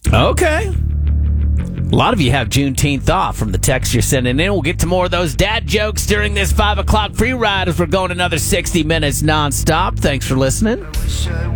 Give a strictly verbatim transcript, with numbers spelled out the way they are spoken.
Okay. A lot of you have Juneteenth off from the text you're sending in. We'll get to more of those dad jokes during this five o'clock free ride as we're going another sixty minutes nonstop. Thanks for listening.